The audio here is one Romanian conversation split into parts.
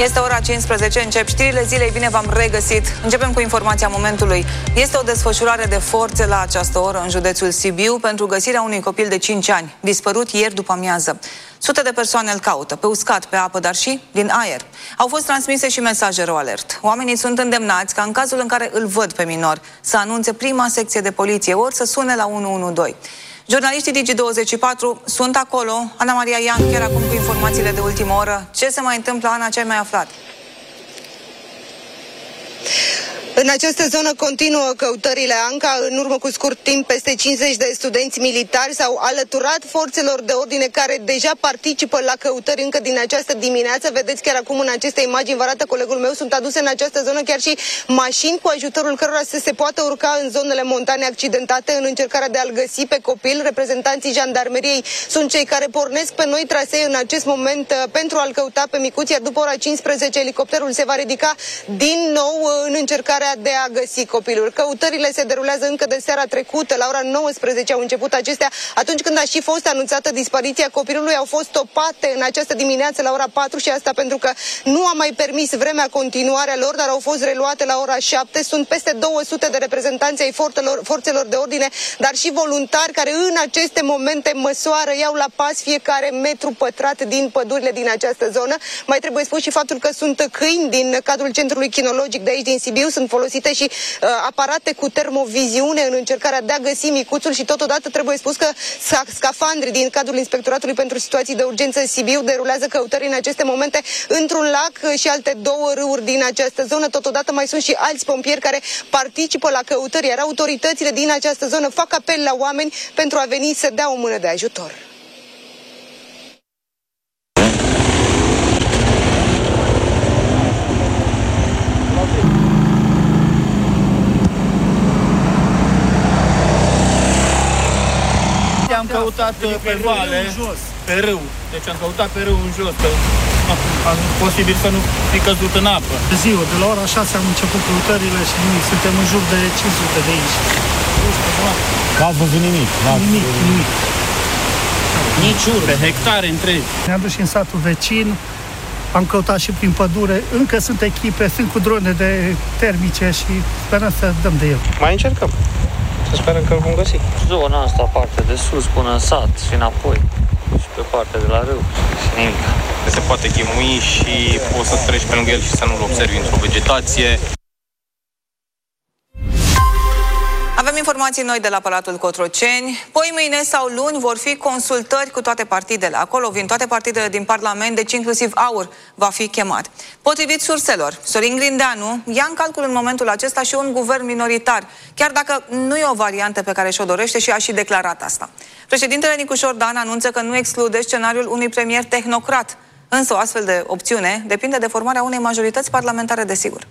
Este ora 15, încep știrile zilei, bine v-am regăsit. Începem cu informația momentului. Este o desfășurare de forțe la această oră în județul Sibiu pentru găsirea unui copil de 5 ani, dispărut ieri după amiază. Sute de persoane îl caută, pe uscat, pe apă, dar și din aer. Au fost transmise și mesaje ro-alert. Oamenii sunt îndemnați ca în cazul în care îl văd pe minor să anunțe prima secție de poliție, ori să sune la 112. Jurnaliștii Digi24 sunt acolo. Ana Maria Ian, chiar acum cu informațiile de ultimă oră. Ce se mai întâmplă, Ana, ce ai mai aflat? În această zonă continuă căutările, Anca. În urmă cu scurt timp, peste 50 de studenți militari s-au alăturat forțelor de ordine care deja participă la căutări încă din această dimineață. Vedeți chiar acum în aceste imagini, vă arată colegul meu, sunt aduse în această zonă chiar și mașini cu ajutorul cărora să se poată urca în zonele montane accidentate în încercarea de a-l găsi pe copil. Reprezentanții jandarmeriei sunt cei care pornesc pe noi trasee în acest moment pentru a-l căuta pe micuț, iar după ora 15 elicopterul se va ridica din nou în încercarea de a găsi copilul. Căutările se derulează încă de seara trecută, la ora 19 au început acestea, atunci când a și fost anunțată dispariția copilului. Au fost topate în această dimineață la ora 4 și asta pentru că nu a mai permis vremea continuarea lor, dar au fost reluate la ora 7. Sunt peste 200 de reprezentanți ai forțelor de ordine, dar și voluntari care în aceste momente măsoară, iau la pas fiecare metru pătrat din pădurile din această zonă. Mai trebuie spus și faptul că sunt câini din cadrul centrului kinologic de aici din Sibiu, sunt folosite și aparate cu termoviziune în încercarea de a găsi micuțul și totodată trebuie spus că scafandri din cadrul Inspectoratului pentru Situații de Urgență în Sibiu derulează căutări în aceste momente într-un lac și alte două râuri din această zonă. Totodată mai sunt și alți pompieri care participă la căutări, iar autoritățile din această zonă fac apel la oameni pentru a veni să dea o mână de ajutor. Am căutat pe vale, pe râu. Deci am căutat pe râu în jos, că a posibil să nu fi căzut în apă. Ziua, de la ora 6 am început căutările și nimic. Suntem în jur de 500 de aici. N-ați văzut nimic? Nimic. Nici urmă. Pe hectare întregi. Ne-am dus și în satul vecin, am căutat și prin pădure. Încă sunt echipe, sunt cu drone de termice și sperăm să dăm de el. Mai încercăm. Să sperăm că îl vom găsi. Zona asta, partea de sus până în sat și înapoi. Și pe partea de la râu și nimic. Se poate ghimui și poți să treci pe lângă el și să nu-l observi într-o vegetație. Avem informații noi de la Palatul Cotroceni. Poi mâine sau luni vor fi consultări cu toate partidele. Acolo vin toate partidele din Parlament, deci inclusiv AUR va fi chemat. Potrivit surselor, Sorin Grindeanu ia în calcul în momentul acesta și un guvern minoritar, chiar dacă nu e o variantă pe care și-o dorește și a și declarat asta. Președintele Nicu Șordan anunță că nu exclude scenariul unui premier tehnocrat, însă o astfel de opțiune depinde de formarea unei majorități parlamentare, desigur.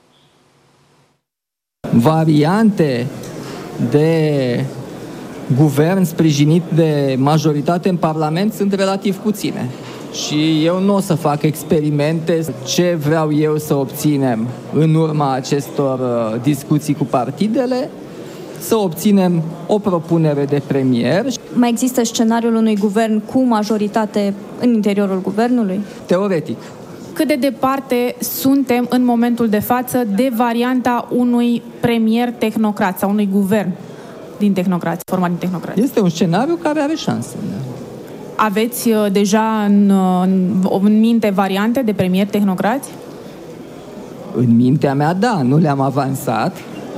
Variante de guvern sprijinit de majoritate în Parlament sunt relativ puține. Și eu nu o să fac experimente ce vreau eu să obținem în urma acestor discuții cu partidele, să obținem o propunere de premier. Mai există scenariul unui guvern cu majoritate în interiorul guvernului? Teoretic. Cât de departe suntem în momentul de față de varianta unui premier tehnocrat sau unui guvern din tehnocrați, format din tehnocrați? Este un scenariu care are șanse. Aveți deja în minte variante de premier tehnocrați? În mintea mea, da, nu le-am avansat.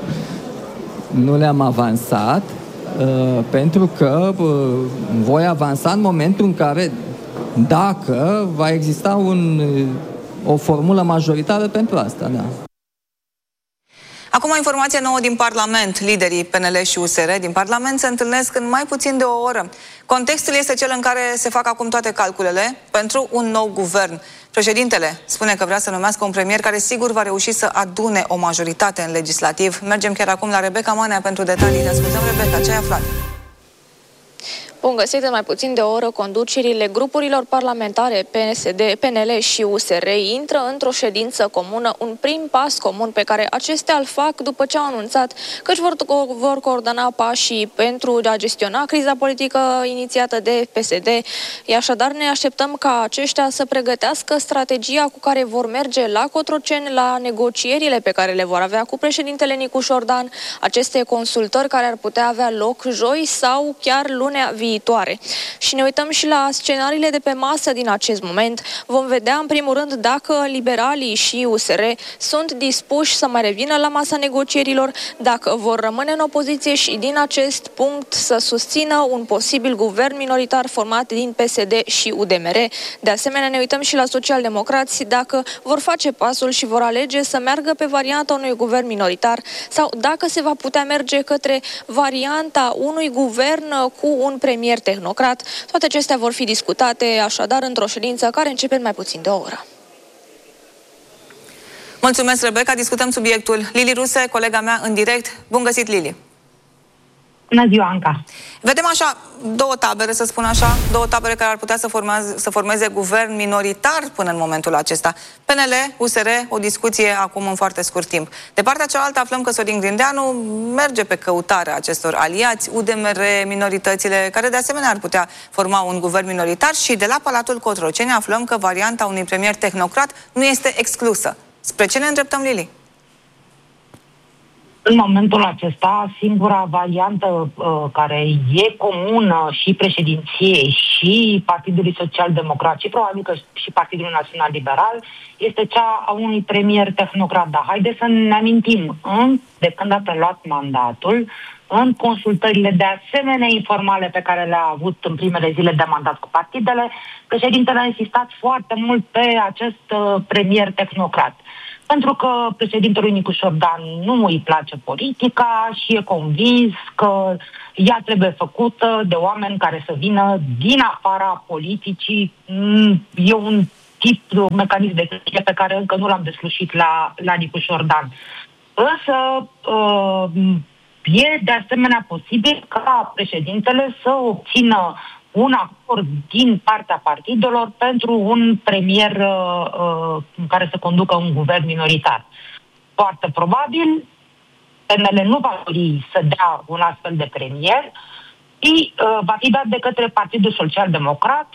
Pentru că voi avansa în momentul în care, dacă va exista o formulă majoritară pentru asta, da. Acum o informație nouă din Parlament. Liderii PNL și USR din Parlament se întâlnesc în mai puțin de o oră. Contextul este cel în care se fac acum toate calculele pentru un nou guvern. Președintele spune că vrea să numească un premier care sigur va reuși să adune o majoritate în legislativ. Mergem chiar acum la Rebecca Manea pentru detalii. Te ascultăm, Rebecca, ce ai aflat? Bun găsit, în mai puțin de o oră, conducerile grupurilor parlamentare PSD, PNL și USR intră într-o ședință comună, un prim pas comun pe care acestea îl fac după ce au anunțat că își vor coordona pașii pentru a gestiona criza politică inițiată de PSD. Așadar, ne așteptăm ca aceștia să pregătească strategia cu care vor merge la Cotroceni, la negocierile pe care le vor avea cu președintele Nicu Șordan, aceste consultări care ar putea avea loc joi sau chiar lunea viitoare. Și ne uităm și la scenariile de pe masă din acest moment. Vom vedea în primul rând dacă liberalii și USR sunt dispuși să mai revină la masa negocierilor, dacă vor rămâne în opoziție și din acest punct să susțină un posibil guvern minoritar format din PSD și UDMR. De asemenea, ne uităm și la socialdemocrați dacă vor face pasul și vor alege să meargă pe varianta unui guvern minoritar sau dacă se va putea merge către varianta unui guvern cu un premier tehnocrat. Toate acestea vor fi discutate așadar într-o ședință care începe în mai puțin de o oră. Mulțumesc, Rebecca. Discutăm subiectul. Lili Ruse, colega mea, în direct. Bun găsit, Lili. Bună ziua, Anca. Vedem așa două tabere, să spun așa, două tabere care ar putea să formeze guvern minoritar până în momentul acesta. PNL, USR, o discuție acum în foarte scurt timp. De partea cealaltă aflăm că Sorin Grindeanu merge pe căutarea acestor aliați, UDMR, minoritățile, care de asemenea ar putea forma un guvern minoritar, și de la Palatul Cotroceni aflăm că varianta unui premier tehnocrat nu este exclusă. Spre ce ne îndreptăm, Lili? În momentul acesta, singura variantă care e comună și președinției și Partidului Social-Democrat și probabil că și Partidului Național Liberal este cea a unui premier tehnocrat. Dar haideți să ne amintim, de când a preluat mandatul, în consultările de asemenea informale pe care le-a avut în primele zile de mandat cu partidele, președintele a insistat foarte mult pe acest premier tehnocrat. Pentru că președintelui Nicu Șordan nu îi place politica și e convins că ea trebuie făcută de oameni care să vină din afara politicii. E un mecanism de gândire pe care încă nu l-am deslușit la Nicu Șordan. Însă e de asemenea posibil ca președintele să obțină un acord din partea partidelor pentru un premier care să conducă un guvern minoritar. Foarte probabil, PNL nu va dori să dea un astfel de premier și va fi dat de către Partidul Social-Democrat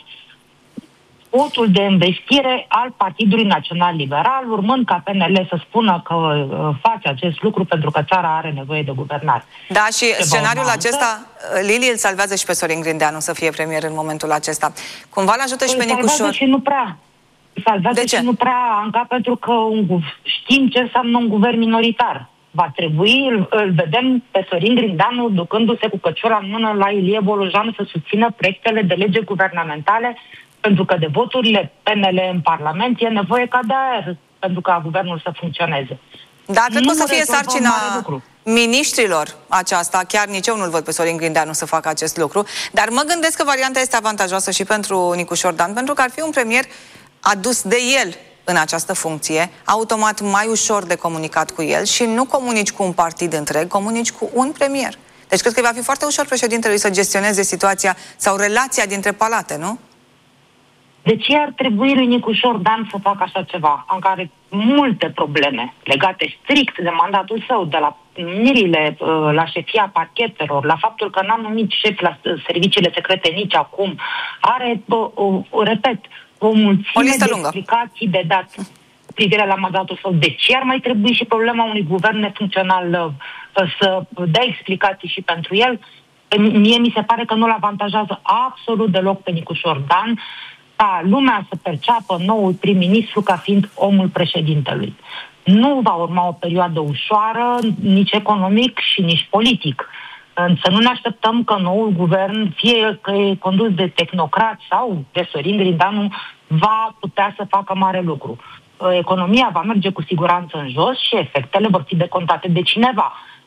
votul de investire al Partidului Național Liberal, urmând ca PNL să spună că face acest lucru pentru că țara are nevoie de guvernare. Da, și scenariul acesta, Lili, îl salvează și pe Sorin Grindeanu să fie premier în momentul acesta. Cumva l-ajută și pe Nicu Șordan. Și nu prea. Salvează și nu prea, Anca, pentru că știm ce înseamnă un guvern minoritar. Va trebui, îl vedem pe Sorin Grindeanu ducându-se cu căciula în mână la Ilie Bolojan să susțină proiectele de lege guvernamentale, pentru că de voturile PNL în Parlament e nevoie ca de aer pentru ca guvernul să funcționeze. Da, cred că o să fie sarcina miniștrilor aceasta. Chiar nici eu nu-l văd pe Sorin Grindeanu să facă acest lucru. Dar mă gândesc că varianta este avantajoasă și pentru Nicu Șordan, pentru că ar fi un premier adus de el în această funcție, automat mai ușor de comunicat cu el și nu comunici cu un partid întreg, comunici cu un premier. Deci cred că va fi foarte ușor președintelui să gestioneze situația sau relația dintre palate, nu? De ce ar trebui lui Nicu Șordan să facă așa ceva? În care multe probleme legate strict de mandatul său, de la numirile la șefia parchetelor, la faptul că n-a numit șef la serviciile secrete nici acum, are, repet, o mulțime de explicații de dat privire la mandatul său. De ce ar mai trebui și problema unui guvern nefuncțional să dea explicații și pentru el? Mie mi se pare că nu-l avantajează absolut deloc pe Nicu Șordan ca lumea să perceapă noul prim-ministru ca fiind omul președintelui. Nu va urma o perioadă ușoară, nici economic și nici politic. Să nu ne așteptăm că noul guvern, fie că e condus de tehnocrați sau de Sorin Grindeanu, va putea să facă mare lucru. Economia va merge cu siguranță în jos și efectele vor fi decontate de cineva.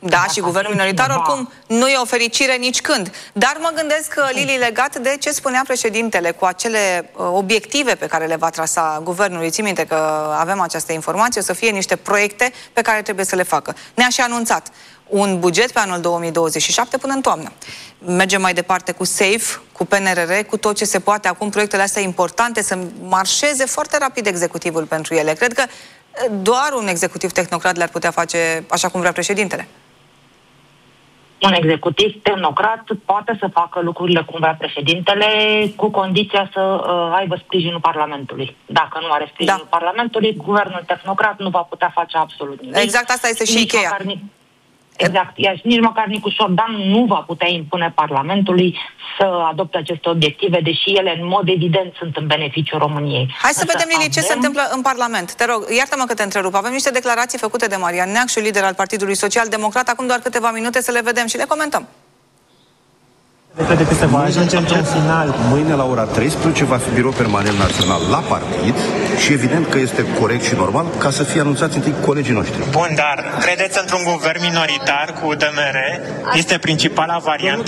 Da, și guvernul minoritar oricum nu e o fericire nici când. Dar mă gândesc, Lili, legat de ce spunea președintele cu acele obiective pe care le va trasa guvernul. Ții minte că avem această informație, o să fie niște proiecte pe care trebuie să le facă. Ne-a și anunțat un buget pe anul 2027 până în toamnă. Mergem mai departe cu SAFE, cu PNRR, cu tot ce se poate. Acum proiectele astea importante să marșeze foarte rapid executivul pentru ele. Cred că doar un executiv tehnocrat le-ar putea face așa cum vrea președintele. Un executiv tehnocrat poate să facă lucrurile cum vrea președintele, cu condiția să aibă sprijinul Parlamentului. Dacă nu are sprijinul Parlamentului, guvernul tehnocrat nu va putea face absolut nimic. Exact, asta este și cheia. Exact. Iar nici măcar Nicu Șordan nu va putea impune Parlamentului să adopte aceste obiective, deși ele în mod evident sunt în beneficiul României. Hai să vedem, Lili, ce se întâmplă în Parlament. Te rog, iartă-mă că te întrerup. Avem niște declarații făcute de Marian Neacșu, lider al Partidului Social Democrat. Acum doar câteva minute să le vedem și le comentăm. Crede că se va ajunge într-un final. Mâine la ora 13 va fi birou permanent național la partid și evident că este corect și normal ca să fie anunțați întâi colegii noștri. Bun, dar credeți într-un guvern minoritar cu UDMR? Este principala variantă?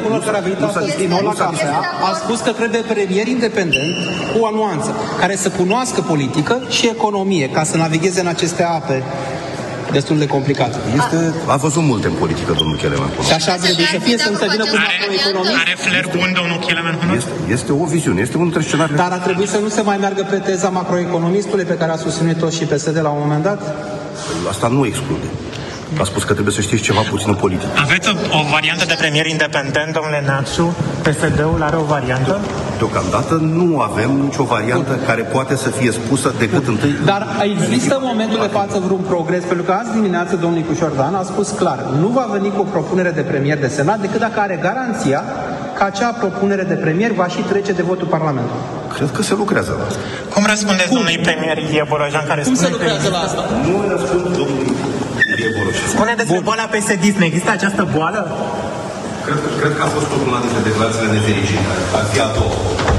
A spus că crede premier independent cu o nuanță, care să cunoască politică și economie, ca să navigheze în aceste ape destul de complicat. A văzut multe în politică, domnul Kelemen. Și așa trebuie să fie, să vină cu macroeconomist. Are flair bun, domnul Kelemen? Este o viziune, este unul dintre scenariile. Dar ar trebui să nu se mai meargă pe teza macroeconomistului pe care a susținut-o și PSD la un moment dat? Asta nu exclude. A spus că trebuie să știți ceva puțin în politică. Aveți o variantă de premier independent, domnule Neacșu? PSD-ul are o variantă? Deocamdată nu avem nicio variantă care poate să fie spusă decât întâi... Dar există în momentul de față vreun progres? Pentru că azi dimineață domnul Nicu Șordan a spus clar, nu va veni cu o propunere de premier de Senat decât dacă are garanția că acea propunere de premier va și trece de votul Parlamentului. Cred că se lucrează la asta. Cum răspundeți domnului premier Ilie Bolojan, care spune... Cum se lucrează la asta? Nu răspund domnului Ilie Bolojan. Spune despre boala PSD-ism. Există această boală? Cred că a fost una dintre declarațiile nefericite. Ar fi a doua.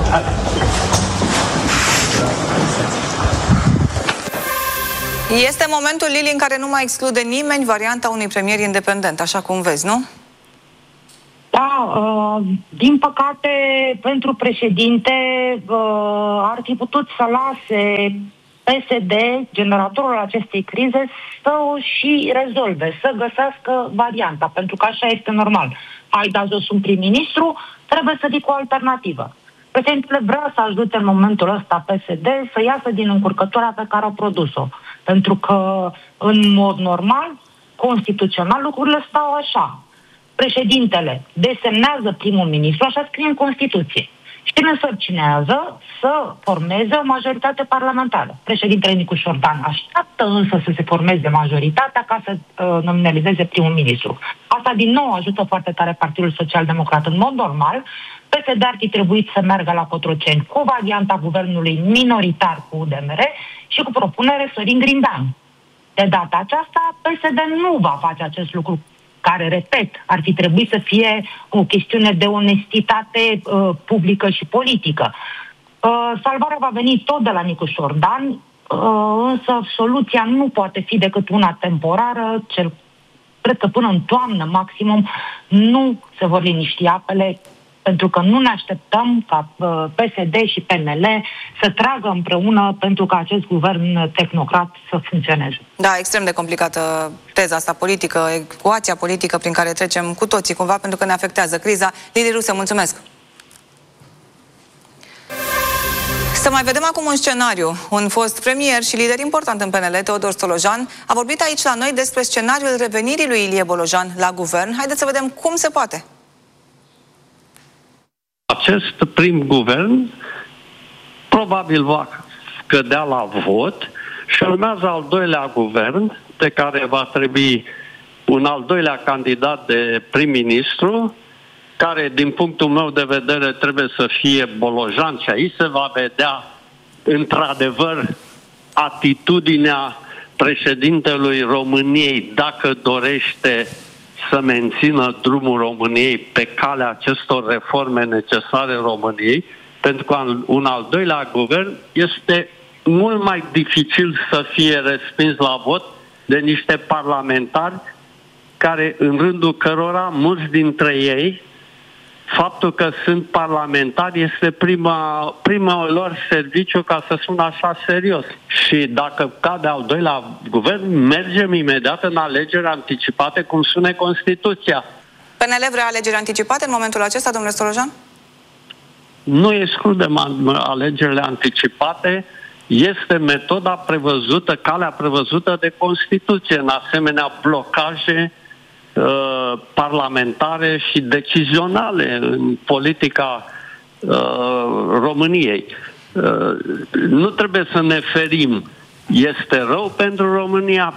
Este momentul, Lili, în care nu mai exclude nimeni varianta unui premier independent, așa cum vezi, nu? Da, din păcate, pentru președinte ar fi putut să lase PSD, generatorul acestei crize, să o și rezolve, să găsească varianta, pentru că așa este normal. Ai dat jos un prim-ministru, trebuie să vii cu o alternativă. Președintele vrea să ajute în momentul ăsta PSD să iasă din încurcătura pe care a produs-o. Pentru că, în mod normal, constituțional, lucrurile stau așa. Președintele desemnează primul ministru, așa scrie în Constituție. Și ne însărcinează să formeze o majoritate parlamentară. Președintele Nicu Șordan așteaptă însă să se formeze majoritatea ca să nominalizeze primul ministru. Asta din nou ajută foarte tare Partidul Social Democrat. În mod normal, PSD ar fi trebuit să meargă la Cotroceni cu varianta guvernului minoritar cu UDMR și cu propunere Sorin Grindeanu. De data aceasta, PSD nu va face acest lucru, care, repet, ar fi trebuit să fie o chestiune de onestitate publică și politică. Salvarea va veni tot de la Nicu Șordan, însă soluția nu poate fi decât una temporară. Cred că până în toamnă, maximum, nu se vor liniști apele, pentru că nu ne așteptăm ca PSD și PNL să tragă împreună pentru ca acest guvern tehnocrat să funcționeze. Da, extrem de complicată teza asta politică, ecuația politică prin care trecem cu toții cumva, pentru că ne afectează criza. Lili Rusă, mulțumesc! Să mai vedem acum un scenariu. Un fost premier și lider important în PNL, Teodor Stolojan, a vorbit aici la noi despre scenariul revenirii lui Ilie Bolojan la guvern. Haideți să vedem cum se poate. Acest prim guvern probabil va scădea la vot și urmează al doilea guvern, de care va trebui un al doilea candidat de prim-ministru, care, din punctul meu de vedere, trebuie să fie Bolojan, și aici se va vedea, într-adevăr, atitudinea președintelui României, dacă dorește să mențină drumul României pe calea acestor reforme necesare României, pentru că un al doilea guvern este mult mai dificil să fie respins la vot de niște parlamentari care, în rândul cărora, mulți dintre ei, faptul că sunt parlamentari este prima lor serviciu, ca să sun așa serios. Și dacă cade al doilea guvern, mergem imediat în alegeri anticipate, cum spune Constituția. PNL vrea alegeri anticipate în momentul acesta, domnule Stolojan? Nu excludem alegerile anticipate, este metoda prevăzută, calea prevăzută de Constituție în asemenea blocaje parlamentare și decizionale în politica României. Nu trebuie să ne ferim. Este rău pentru România.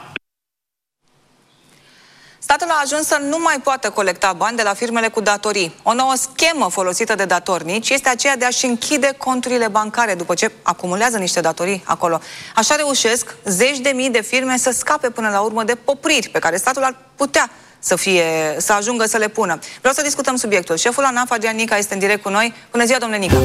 Statul a ajuns să nu mai poată colecta bani de la firmele cu datorii. O nouă schemă folosită de datornici este aceea de a-și închide conturile bancare după ce acumulează niște datorii acolo. Așa reușesc zeci de mii de firme să scape până la urmă de popriri pe care statul ar putea să ajungă să le pună. Vreau să discutăm subiectul. Șeful ANAF, Adrian Nica, este în direct cu noi. Bună ziua, domnule Nica!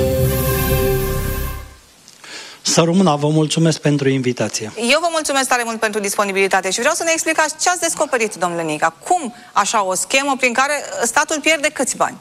Să rămână, vă mulțumesc pentru invitație. Eu vă mulțumesc tare mult pentru disponibilitate și vreau să ne explicați ce ați descoperit, domnule Nica. Cum așa o schemă prin care statul pierde câți bani?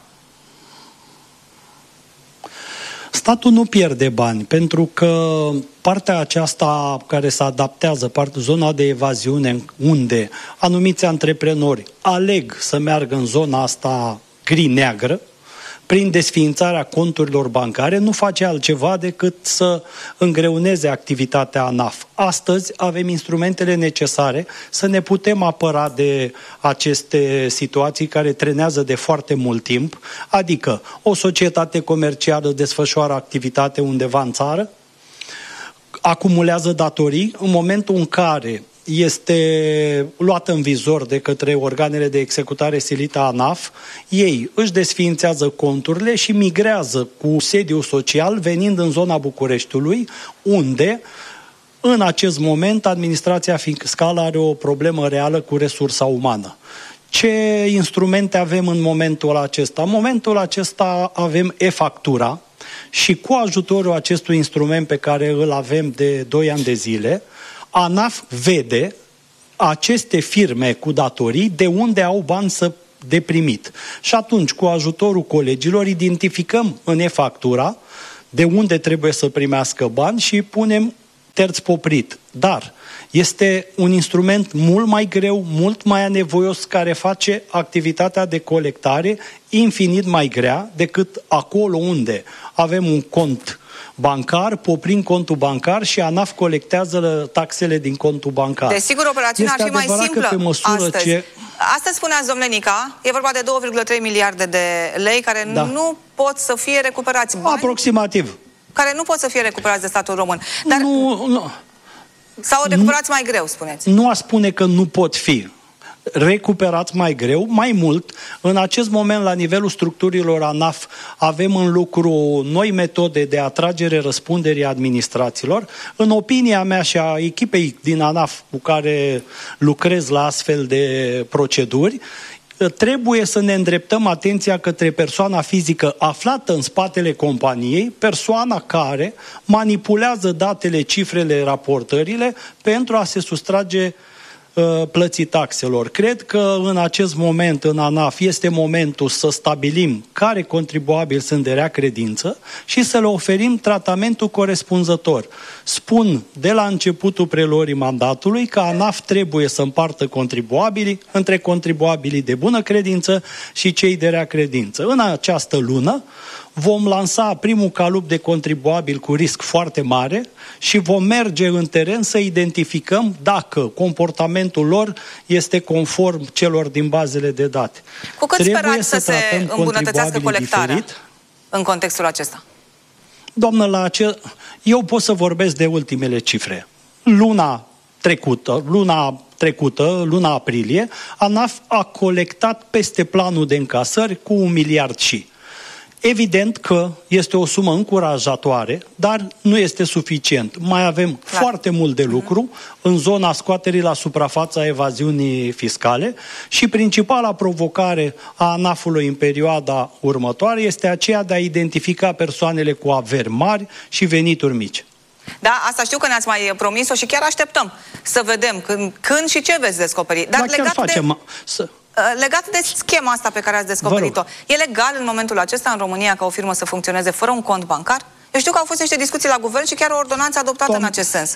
Statul nu pierde bani, pentru că partea aceasta care se adaptează, zona de evaziune, unde anumiți antreprenori aleg să meargă în zona asta gri-neagră, prin desființarea conturilor bancare, nu face altceva decât să îngreuneze activitatea ANAF. Astăzi avem instrumentele necesare să ne putem apăra de aceste situații care trenează de foarte mult timp, adică o societate comercială desfășoară activitate undeva în țară, acumulează datorii, în momentul în care este luată în vizor de către organele de executare silită ANAF, ei își desființează conturile și migrează cu sediu social venind în zona Bucureștiului, unde în acest moment administrația fiscală are o problemă reală cu resursa umană. Ce instrumente avem în momentul acesta? În momentul acesta avem e-factura și cu ajutorul acestui instrument pe care îl avem de 2 ani de zile, ANAF vede aceste firme cu datorii de unde au bani de primit. Și atunci, cu ajutorul colegilor, identificăm în e-factura de unde trebuie să primească bani și punem terț poprit. Dar este un instrument mult mai greu, mult mai anevoios, care face activitatea de colectare infinit mai grea decât acolo unde avem un cont bancar, poprim contul bancar și ANAF colectează taxele din contul bancar. Desigur, operațiunea ar fi mai simplă astăzi. Astăzi spuneați, domnule Nica, e vorba de 2,3 miliarde de lei care nu pot să fie recuperați. Bani aproximativ. Care nu pot să fie recuperați de statul român. Dar sau recuperați mai greu, spuneți? Nu a spune că nu pot fi recuperați mai greu, mai mult. În acest moment, la nivelul structurilor ANAF, avem în lucru noi metode de atragere răspunderii administrațiilor. În opinia mea și a echipei din ANAF cu care lucrez la astfel de proceduri, trebuie să ne îndreptăm atenția către persoana fizică aflată în spatele companiei, persoana care manipulează datele, cifrele, raportările pentru a se sustrage plății taxelor. Cred că în acest moment în ANAF este momentul să stabilim care contribuabili sunt de rea credință și să le oferim tratamentul corespunzător. Spun de la începutul preluării mandatului că ANAF trebuie să împartă contribuabilii între contribuabilii de bună credință și cei de rea credință. În această lună vom lansa primul calup de contribuabili cu risc foarte mare și vom merge în teren să identificăm dacă comportamentul lor este conform celor din bazele de date. Cu cât sperați să se îmbunătățească colectarea în contextul acesta? Doamnă, eu pot să vorbesc de ultimele cifre. Luna trecută, luna aprilie, ANAF a colectat peste planul de încasări cu 1 miliard și. Evident că este o sumă încurajatoare, dar nu este suficient. Mai avem foarte mult de lucru în zona scoaterii la suprafața evaziunii fiscale și principala provocare a ANAF-ului în perioada următoare este aceea de a identifica persoanele cu averi mari și venituri mici. Da, asta știu că ne-ați mai promis-o și chiar așteptăm să vedem când și ce veți descoperi. Dar chiar facem. Legat de schema asta pe care ați descoperit-o, e legal în momentul acesta în România ca o firmă să funcționeze fără un cont bancar? Eu știu că au fost niște discuții la guvern și chiar o ordonanță adoptată în acest sens.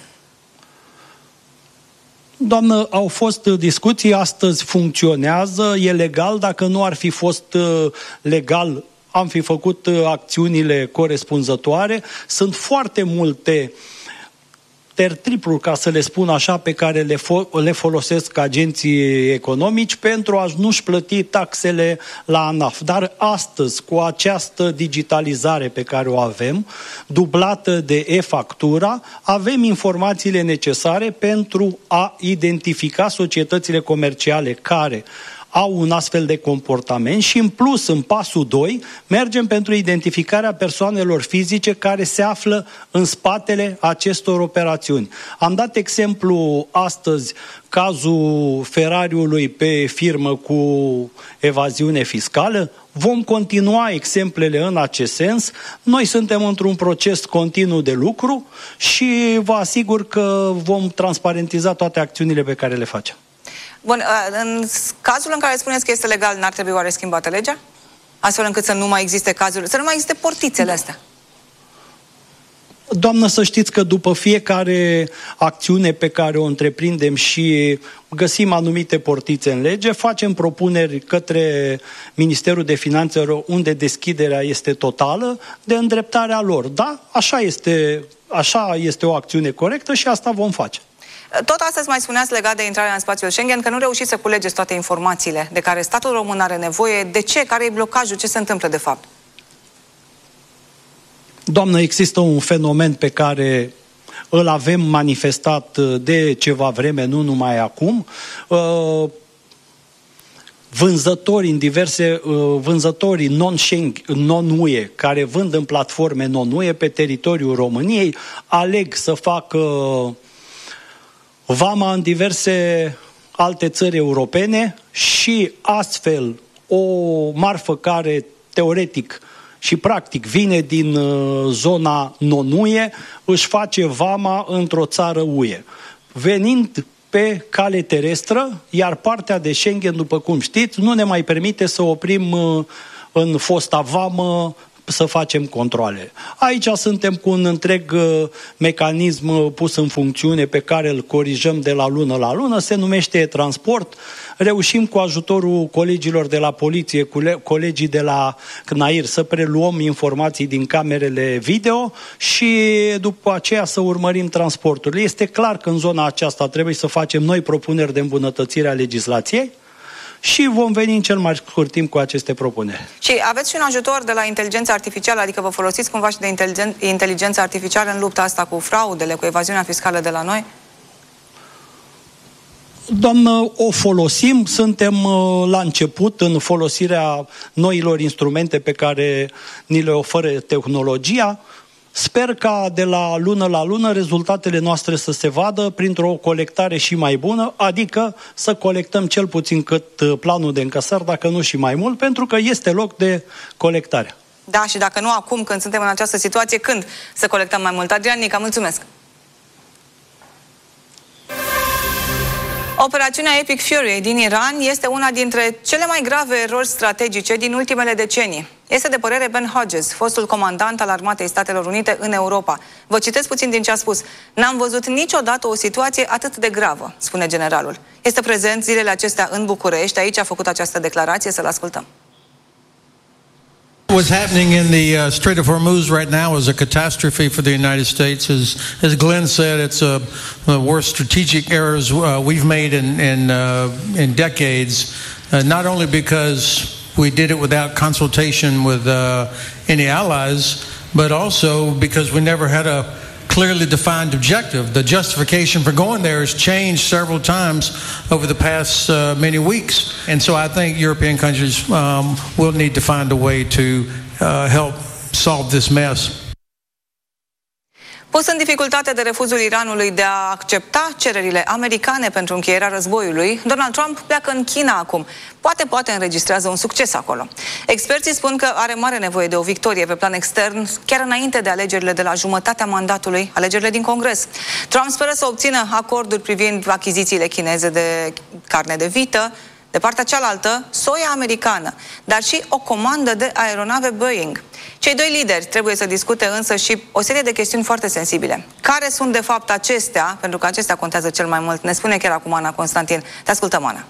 Doamnă, au fost discuții, astăzi funcționează, e legal. Dacă nu ar fi fost legal, am fi făcut acțiunile corespunzătoare. Sunt foarte multe triplu, ca să le spun așa, pe care le folosesc agenții economici pentru a nu-și plăti taxele la ANAF. Dar astăzi, cu această digitalizare pe care o avem, dublată de e-factura, avem informațiile necesare pentru a identifica societățile comerciale care au un astfel de comportament și în plus, în pasul 2, mergem pentru identificarea persoanelor fizice care se află în spatele acestor operațiuni. Am dat exemplu astăzi cazul Ferrariului pe firmă cu evaziune fiscală. Vom continua exemplele în acest sens. Noi suntem într-un proces continuu de lucru și vă asigur că vom transparentiza toate acțiunile pe care le facem. Bun, în cazul în care spuneți că este legal, n-ar trebui oare schimbată legea? Astfel încât să nu mai existe cazuri, să nu mai existe portițele astea. Doamnă, să știți că după fiecare acțiune pe care o întreprindem și găsim anumite portițe în lege, facem propuneri către Ministerul de Finanțe unde deschiderea este totală de îndreptarea lor. Da, așa este o acțiune corectă și asta vom face. Tot astăzi mai spuneați legat de intrarea în spațiul Schengen că nu reușiți să culegeți toate informațiile de care statul român are nevoie. De ce? Care e blocajul? Ce se întâmplă de fapt? Doamnă, există un fenomen pe care îl avem manifestat de ceva vreme, nu numai acum. Vânzătorii non-UE care vând în platforme non-UE pe teritoriul României aleg să facă vama în diverse alte țări europene și astfel o marfă care teoretic și practic vine din zona non-UE își face vama într-o țară UE. Venind pe cale terestră, iar partea de Schengen, după cum știți, nu ne mai permite să oprim în fosta vamă să facem controale. Aici suntem cu un întreg mecanism pus în funcțiune pe care îl corijăm de la lună la lună, se numește e-transport. Reușim cu ajutorul colegilor de la poliție, cu colegii de la CNAIR să preluăm informații din camerele video și după aceea să urmărim transporturile. Este clar că în zona aceasta trebuie să facem noi propuneri de îmbunătățire a legislației și vom veni în cel mai scurt timp cu aceste propuneri. Și aveți și un ajutor de la inteligența artificială, adică vă folosiți cumva și de inteligența artificială în lupta asta cu fraudele, cu evaziunea fiscală de la noi? Doamnă, o folosim, suntem la început în folosirea noilor instrumente pe care ni le oferă tehnologia. Sper ca de la lună la lună rezultatele noastre să se vadă printr-o colectare și mai bună, adică să colectăm cel puțin cât planul de încasări, dacă nu și mai mult, pentru că este loc de colectare. Da, și dacă nu acum, când suntem în această situație, când să colectăm mai mult? Adrian Nica, mulțumesc! Operațiunea Epic Fury din Iran este una dintre cele mai grave erori strategice din ultimele decenii. Este de părere Ben Hodges, fostul comandant al Armatei Statelor Unite în Europa. Vă citesc puțin din ce a spus. N-am văzut niciodată o situație atât de gravă, spune generalul. Este prezent zilele acestea în București, aici a făcut această declarație, să-l ascultăm. What's happening in the Strait of Hormuz right now is a catastrophe for the United States. As Glenn said, it's the worst strategic errors we've made in decades, not only because we did it without consultation with any allies, but also because we never had a clearly defined objective. The justification for going there has changed several times over the past many weeks. And so I think European countries will need to find a way to help solve this mess. Pus în dificultate de refuzul Iranului de a accepta cererile americane pentru încheierea războiului, Donald Trump pleacă în China acum. Poate înregistrează un succes acolo. Experții spun că are mare nevoie de o victorie pe plan extern, chiar înainte de alegerile de la jumătatea mandatului, alegerile din Congres. Trump speră să obțină acorduri privind achizițiile chineze de carne de vită, De partea cealaltă, soia americană, dar și o comandă de aeronave Boeing. Cei doi lideri trebuie să discute însă și o serie de chestiuni foarte sensibile. Care sunt de fapt acestea? Pentru că acestea contează cel mai mult. Ne spune chiar acum Ana Constantin. Te ascultăm, Ana.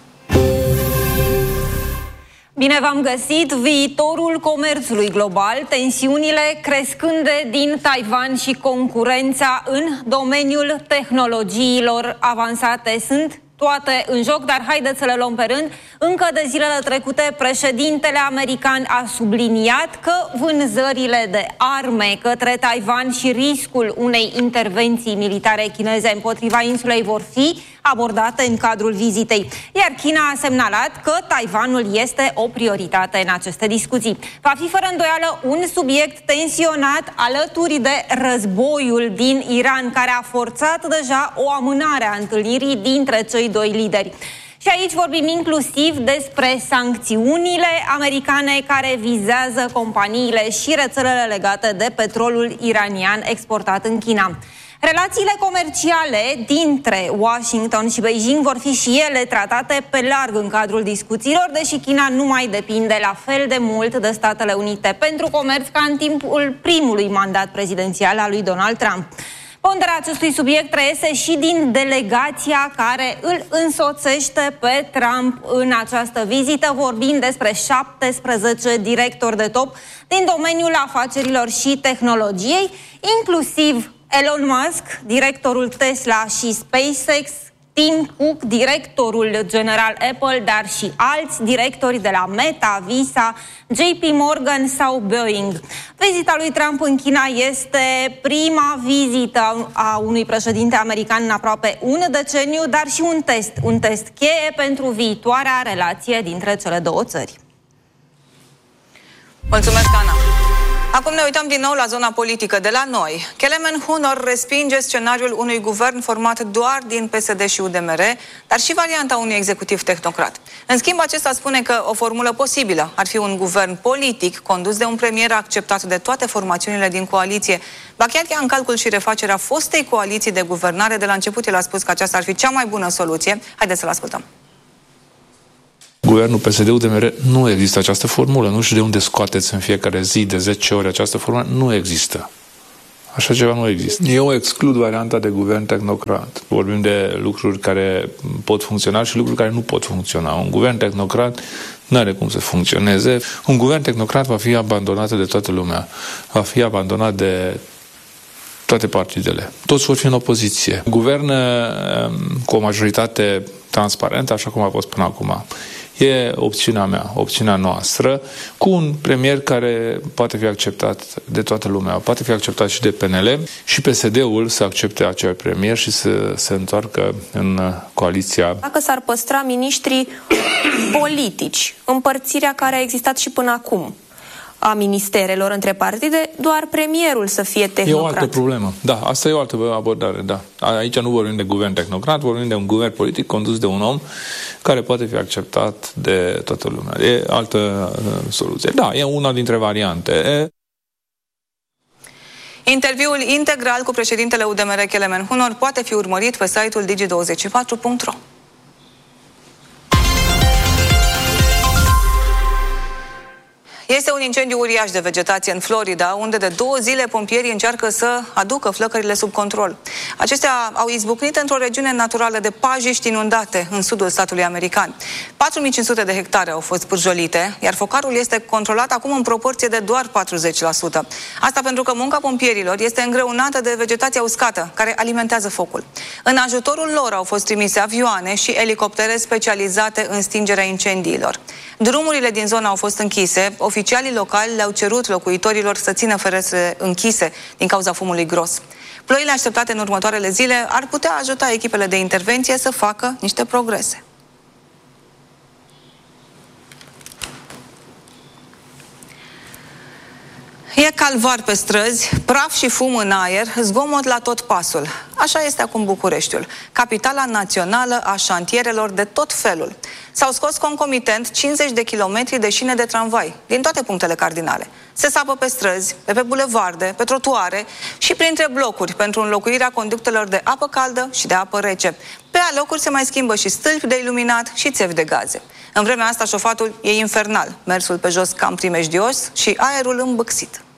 Bine v-am găsit! Viitorul comerțului global, tensiunile crescânde din Taiwan și concurența în domeniul tehnologiilor avansate sunt toate în joc, dar haideți să le luăm pe rând. Încă de zilele trecute, președintele american a subliniat că vânzările de arme către Taiwan și riscul unei intervenții militare chineze împotriva insulei vor fi abordate în cadrul vizitei. Iar China a semnalat că Taiwanul este o prioritate în aceste discuții. Va fi fără îndoială un subiect tensionat alături de războiul din Iran, care a forțat deja o amânare a întâlnirii dintre cei doi lideri. Și aici vorbim inclusiv despre sancțiunile americane care vizează companiile și rețelele legate de petrolul iranian exportat în China. Relațiile comerciale dintre Washington și Beijing vor fi și ele tratate pe larg în cadrul discuțiilor, deși China nu mai depinde la fel de mult de Statele Unite pentru comerț ca în timpul primului mandat prezidențial al lui Donald Trump. Ponderea acestui subiect reiese și din delegația care îl însoțește pe Trump în această vizită, vorbind despre 17 directori de top din domeniul afacerilor și tehnologiei, inclusiv Elon Musk, directorul Tesla și SpaceX, Tim Cook, directorul general Apple, dar și alți directori de la Meta, Visa, JP Morgan sau Boeing. Vizita lui Trump în China este prima vizită a unui președinte american în aproape un deceniu, dar și un test cheie pentru viitoarea relație dintre cele două țări. Mulțumesc, Ana! Acum ne uităm din nou la zona politică de la noi. Kelemen Hunor respinge scenariul unui guvern format doar din PSD și UDMR, dar și varianta unui executiv tehnocrat. În schimb, acesta spune că o formulă posibilă ar fi un guvern politic condus de un premier acceptat de toate formațiunile din coaliție. Ba chiar ia în calcul și refacerea fostei coaliții de guvernare. De la început el a spus că aceasta ar fi cea mai bună soluție. Haideți să-l ascultăm. Guvernul PSD-UDMR nu există această formulă. Nu știu de unde scoateți în fiecare zi de 10 ori această formulă. Nu există. Așa ceva nu există. Eu exclud varianta de guvern tehnocrat. Vorbim de lucruri care pot funcționa și lucruri care nu pot funcționa. Un guvern tehnocrat nu are cum să funcționeze. Un guvern tehnocrat va fi abandonat de toată lumea. Va fi abandonat de toate partidele. Toți vor fi în opoziție. Guvern cu o majoritate transparentă, așa cum a fost până acum. E opțiunea mea, opțiunea noastră, cu un premier care poate fi acceptat de toată lumea, poate fi acceptat și de PNL și PSD-ul să accepte acel premier și să se întoarcă în coaliția. Dacă s-ar păstra miniștrii politici, împărțirea care a existat și până acum a ministerelor între partide, doar premierul să fie tehnocrat. E o altă problemă. Da, asta e o altă abordare, da. Aici nu vorbim de guvern tehnocrat, vorbim de un guvern politic condus de un om care poate fi acceptat de toată lumea. E altă soluție. Da, e una dintre variante. Interviul integral cu președintele UDMR Kelemen Hunor poate fi urmărit pe site-ul digi24.ro. Este un incendiu uriaș de vegetație în Florida, unde de 2 zile pompierii încearcă să aducă flăcările sub control. Acestea au izbucnit într-o regiune naturală de pajiști inundate în sudul statului american. 4500 de hectare au fost pârjolite, iar focarul este controlat acum în proporție de doar 40%. Asta pentru că munca pompierilor este îngreunată de vegetația uscată, care alimentează focul. În ajutorul lor au fost trimise avioane și elicoptere specializate în stingerea incendiilor. Drumurile din zona au fost închise. Oficialii locali le-au cerut locuitorilor să țină ferestrele închise din cauza fumului gros. Ploile așteptate în următoarele zile ar putea ajuta echipele de intervenție să facă niște progrese. E calvar pe străzi, praf și fum în aer, zgomot la tot pasul. Așa este acum Bucureștiul, capitala națională a șantierelor de tot felul. S-au scos concomitent 50 de kilometri de șine de tramvai din toate punctele cardinale. Se sapă pe străzi, pe bulevarde, pe trotuare și printre blocuri pentru înlocuirea conductelor de apă caldă și de apă rece. Pe la locuri se mai schimbă și stâlpi de iluminat și țevi de gaze. În vremea asta șofatul e infernal, mersul pe jos cam primejdios și aerul îmbâxit.